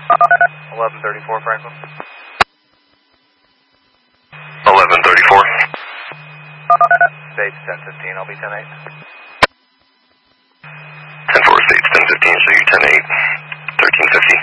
1134 Franklin. 1134. States 1015, I'll be 10-8. 10-4, States 1015, so you 10-8, 1350.